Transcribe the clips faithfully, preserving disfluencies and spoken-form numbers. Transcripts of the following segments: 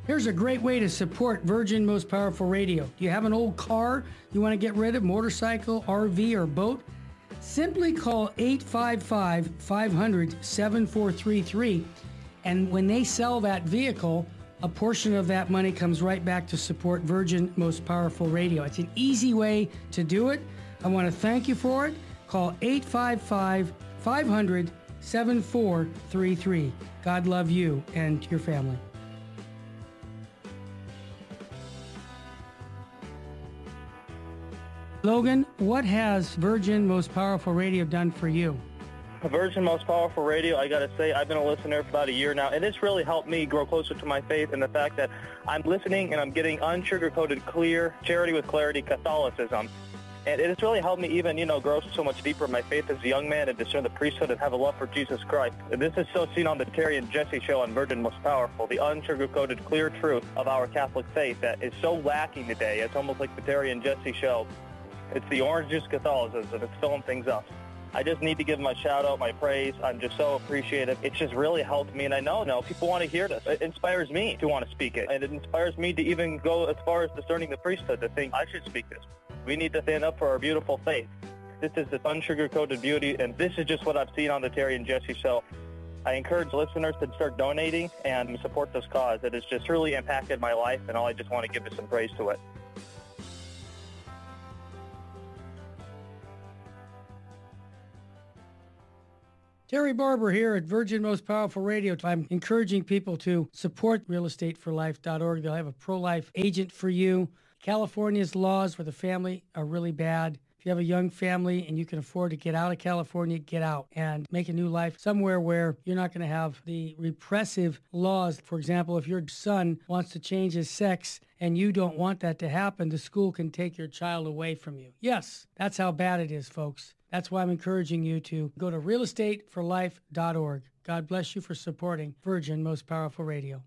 Here's a great way to support Virgin Most Powerful Radio. Do you have an old car you want to get rid of, motorcycle, R V, or boat? Simply call eight five five, five hundred, seven four three three, and when they sell that vehicle, a portion of that money comes right back to support Virgin Most Powerful Radio. It's an easy way to do it. I want to thank you for it. Call eight five five, five hundred, seven four three three. God love you and your family. Logan, what has Virgin Most Powerful Radio done for you? Virgin Most Powerful Radio, I got to say, I've been a listener for about a year now, and it's really helped me grow closer to my faith and the fact that I'm listening and I'm getting unsugar-coated, clear, charity with clarity Catholicism. And it has really helped me even, you know, grow so much deeper in my faith as a young man and discern the priesthood and have a love for Jesus Christ. And this is so seen on the Terry and Jesse show on Virgin Most Powerful, the unsugar-coated, clear truth of our Catholic faith that is so lacking today. It's almost like the Terry and Jesse show. It's the orange juice Catholicism. It's filling things up. I just need to give my shout out, my praise. I'm just so appreciative. It's just really helped me, and I know, no, people want to hear this. It inspires me to want to speak it, and it inspires me to even go as far as discerning the priesthood to think I should speak this. We need to stand up for our beautiful faith. This is the unsugar-coated beauty, and this is just what I've seen on the Terry and Jesse show. I encourage listeners to start donating and support this cause. It has just truly impacted my life, and all I just want to give is some praise to it. Terry Barber here at Virgin Most Powerful Radio. I'm encouraging people to support real estate for life dot org. They'll have a pro-life agent for you. California's laws where the family are really bad. If you have a young family and you can afford to get out of California, get out and make a new life somewhere where you're not going to have the repressive laws. For example, if your son wants to change his sex and you don't want that to happen, the school can take your child away from you. Yes, that's how bad it is, folks. That's why I'm encouraging you to go to real estate for life dot org. God bless you for supporting Virgin Most Powerful Radio.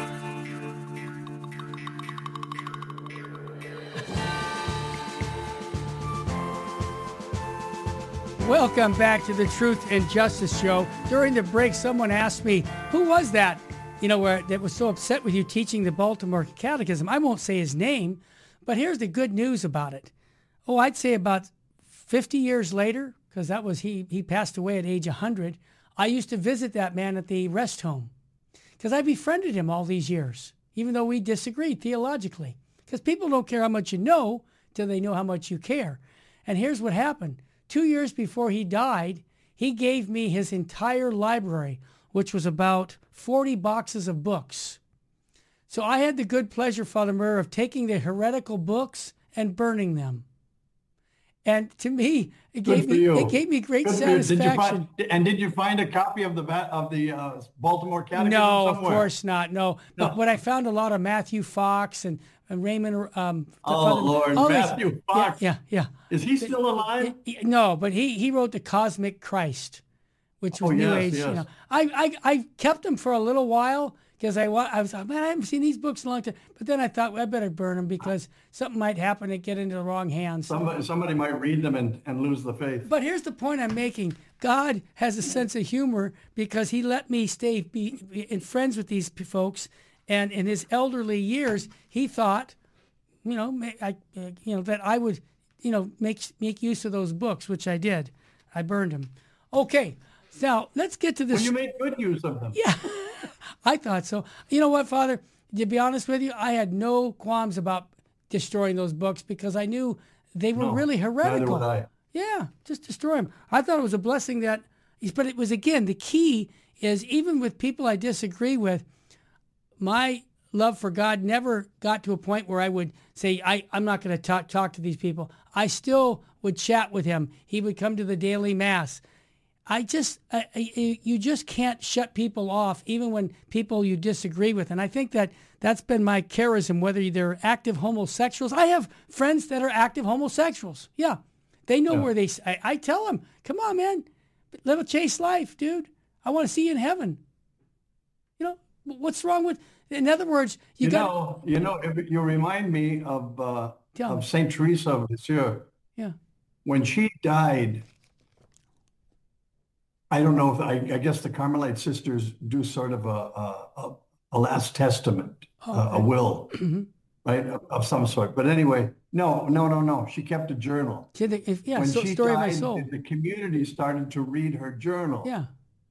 Welcome back to the Truth and Justice Show. During the break, someone asked me, who was that, you know, where that was so upset with you teaching the Baltimore Catechism? I won't say his name, but here's the good news about it. Oh, I'd say about fifty years later, because that was he he passed away at age one hundred, I used to visit that man at the rest home because I befriended him all these years, even though we disagreed theologically. Because people don't care how much you know till they know how much you care. And here's what happened. Two years before he died, he gave me his entire library, which was about forty boxes of books. So I had the good pleasure, Father Murr, of taking the heretical books and burning them. And to me, it gave me it gave me great Good satisfaction. Did find, and did you find a copy of the of the uh, Baltimore Catechism No, somewhere? Of course not. No, no. But, but I found a lot of Matthew Fox and, and Raymond. Um, oh Father, Lord, Matthew these, Fox. Yeah, yeah, yeah. Is he still alive? No, but he he wrote the Cosmic Christ, which was oh, New yes, Age. Yes. You know, I I I kept them for a little while. Because I, I was like, man, I haven't seen these books in a long time. But then I thought, well, I better burn them because something might happen and get into the wrong hands. Somebody, somebody might read them and, and lose the faith. But here's the point I'm making. God has a sense of humor because he let me stay be, be in friends with these folks. And in his elderly years, he thought, you know, I, you know, that I would, you know, make make use of those books, which I did. I burned them. Okay, now let's get to this. Well, you made good use of them. Yeah. I thought so. You know what, Father? To be honest with you, I had no qualms about destroying those books because I knew they were no, really heretical. Neither would I. Yeah, just destroy them. I thought it was a blessing that, but it was, again, the key is even with people I disagree with, my love for God never got to a point where I would say, I, I'm not going to talk talk to these people. I still would chat with him. He would come to the daily mass. I just, I, I, you just can't shut people off, even when people you disagree with. And I think that that's been my charism, whether they're active homosexuals. I have friends that are active homosexuals. Yeah, they know yeah. where they, I, I tell them, come on, man, live a chaste life, dude. I want to see you in heaven. You know, what's wrong with, in other words, you, you got know, you know, you remind me of, uh, of Saint Teresa of Lisieux. Yeah. When she died, I don't know if I, I guess the Carmelite sisters do sort of a, a, a last testament. oh, a, a will, right, of, of some sort. But anyway, no, no, no, no. She kept a journal. She the, if, yeah, when so, she story died, of my soul. the community started to read her journal. Yeah.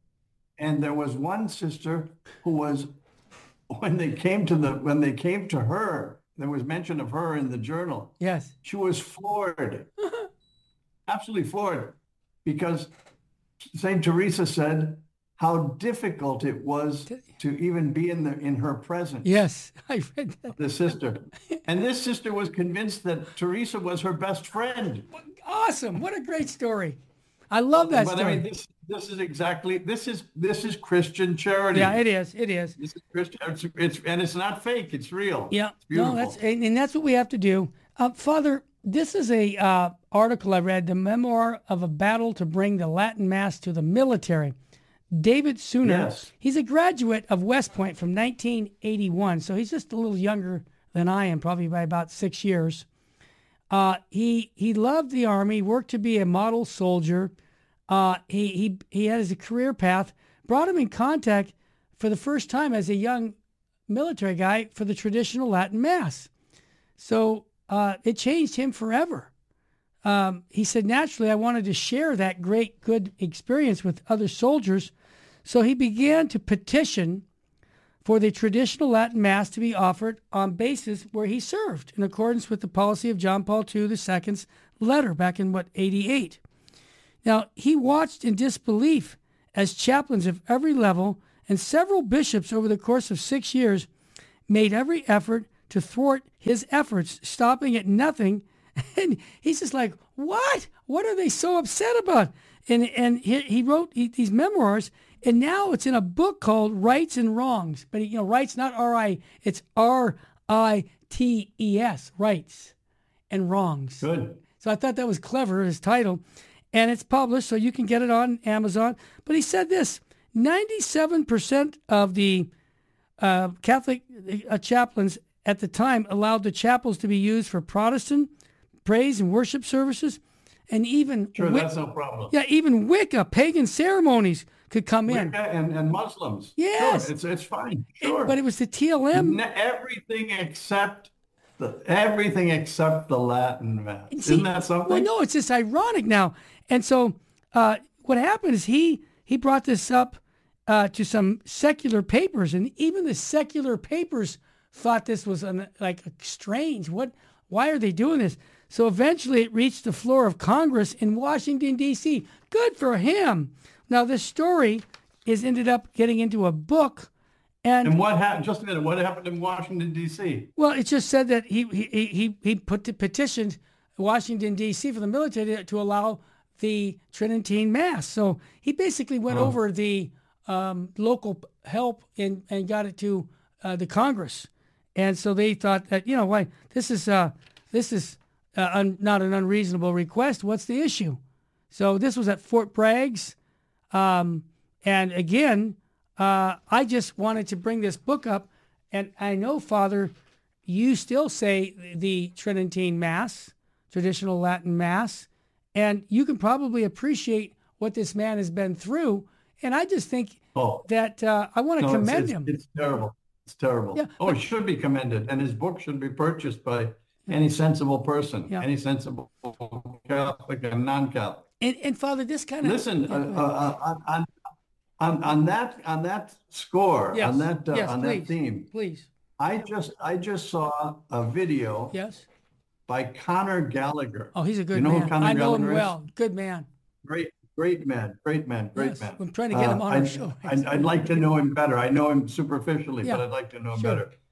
And there was one sister who was, when they came to the, when they came to her, there was mention of her in the journal. Yes. She was floored, absolutely floored, because Saint Teresa said how difficult it was to even be in the in her presence. Yes, I read that. The sister, and this sister was convinced that Teresa was her best friend. Awesome! What a great story. I love that but story. I mean, this this is exactly this is this is Christian charity. Yeah, it is. It is. This is Christian. It's, it's and it's not fake. It's real. Yeah. It's beautiful. No, that's and, and that's what we have to do, uh, Father. This is a uh, article I read, the memoir of a battle to bring the Latin Mass to the military. David Sooner. Yes. He's a graduate of West Point from nineteen eighty-one, so he's just a little younger than I am, probably by about six years. Uh, he he loved the Army, worked to be a model soldier. Uh, he he he had his career path, brought him in contact for the first time as a young military guy for the traditional Latin Mass. So uh, it changed him forever. Um, he said, naturally, I wanted to share that great, good experience with other soldiers. So he began to petition for the traditional Latin Mass to be offered on bases where he served, in accordance with the policy of John Paul the Second's letter back in, what, eighty-eight. Now, he watched in disbelief as chaplains of every level and several bishops over the course of six years made every effort to thwart his efforts, stopping at nothing. And he's just like, what? What are they so upset about? And and he, he wrote these memoirs, and now it's in a book called Rights and Wrongs. But, you know, rights, not R I, it's R I T E S, Rights and Wrongs. Good. So I thought that was clever, his title. And it's published, so you can get it on Amazon. But he said this, ninety-seven percent of the uh, Catholic uh, chaplains at the time allowed the chapels to be used for Protestant praise and worship services, and even sure, Wic- that's no problem. Yeah, even Wicca, pagan ceremonies could come Wicca in. And, and Muslims. Yes. Sure, it's, it's fine. Sure. It, but it was the T L M. Everything except the, everything except the Latin Mass. See, Isn't that something? Well, no, it's just ironic now. And so uh, what happened is he he brought this up uh, to some secular papers, and even the secular papers thought this was an, like strange. What? Why are they doing this? So eventually it reached the floor of Congress in Washington, D C Good for him. Now, this story is ended up getting into a book. And, and what happened? Just a minute. What happened in Washington, D C? Well, it just said that he he he, he put the petitioned Washington, D C for the military to, to allow the Tridentine Mass. So he basically went oh. over the um, local help and, and got it to uh, the Congress. And so they thought that, you know, why this is uh, this is uh, un, not an unreasonable request. What's the issue? So this was at Fort Bragg's. Um, and again, uh, I just wanted to bring this book up. And I know, Father, you still say the Tridentine Mass, traditional Latin Mass, and you can probably appreciate what this man has been through. And I just think oh. that uh, I want to no, commend it's, him. It's terrible. It's terrible. Yeah, oh, but, it should be commended. And his book should be purchased by any sensible person, yeah. any sensible Catholic and non-Catholic. And, and Father, this kind of listen yeah, uh, uh, on, on on that on that score yes. on that uh, yes, on please. that theme. Please. I just I just saw a video. Yes. By Conor Gallagher. Oh, he's a good you know man. Who Conor I know Gallagher him well. Is? Good man. Great, great man. Great man. Great yes. man. I'm trying to get him on uh, our I, show. I'd, I'd like to know him better. I know him superficially, yeah. but I'd like to know him sure. better.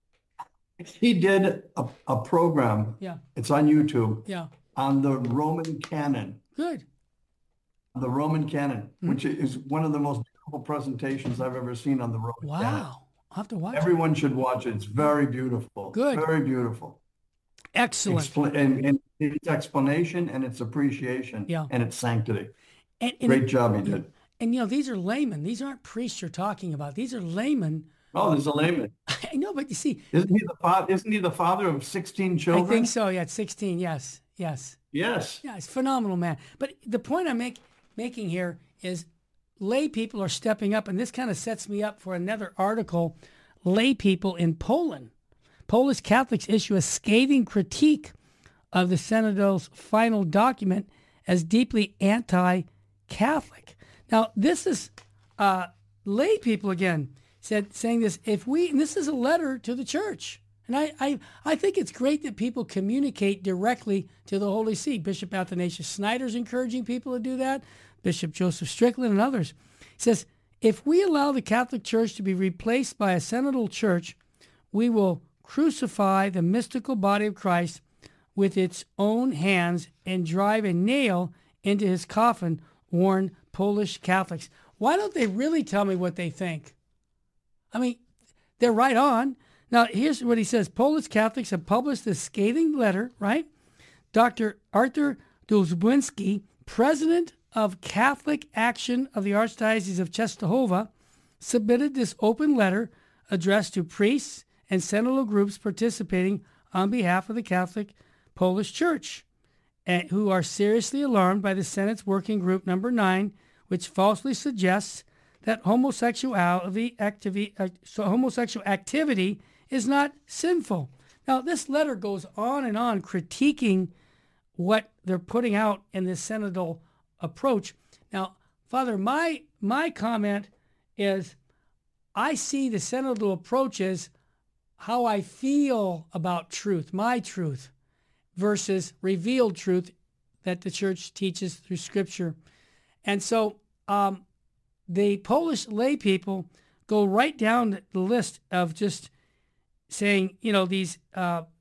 He did a, a program. Yeah. It's on YouTube. Yeah. On the Roman canon. Good. The Roman canon, mm-hmm. which is one of the most beautiful presentations I've ever seen on the Roman wow. canon. Wow. I'll have to watch Everyone it. should watch it. It's very beautiful. Good. Very beautiful. Excellent. Expl- and, and its explanation and its appreciation yeah. and its sanctity. And, and Great it, job he did. And, you know, these are laymen. These aren't priests you're talking about. These are laymen. Oh, there's a layman. I know, but you see. Isn't he the father? Isn't he the father of sixteen children? I think so. Yeah, sixteen. Yes. Yes. Yes. Yeah, it's phenomenal, man. But the point I'm make, making here is lay people are stepping up, and this kind of sets me up for another article. lay people in Poland. Polish Catholics issue a scathing critique of the Synod's final document as deeply anti-Catholic. Now, this is uh, lay people again said saying this. If we, and this is a letter to the church, and I, I, I think it's great that people communicate directly to the Holy See. Bishop Athanasius Snyder's encouraging people to do that. Bishop Joseph Strickland and others. He says, if we allow the Catholic Church to be replaced by a synodal church, we will crucify the mystical body of Christ with its own hands and drive a nail into his coffin, warn Polish Catholics. Why don't they really tell me what they think? I mean, they're right on. Now, here's what he says. Polish Catholics have published this scathing letter, right? Doctor Arthur Dulzbinski, president of Catholic Action of the Archdiocese of Częstochowa, submitted this open letter addressed to priests and synodal groups participating on behalf of the Catholic Polish Church, and who are seriously alarmed by the Senate's Working Group Number nine, which falsely suggests that homosexuality activity, uh, so homosexual activity is not sinful. Now, this letter goes on and on critiquing what they're putting out in this synodal approach. Now, Father, my my comment is I see the synodal approach as how I feel about truth, my truth, versus revealed truth that the church teaches through Scripture. And so um, the Polish lay people go right down the list of just saying, you know, these uh,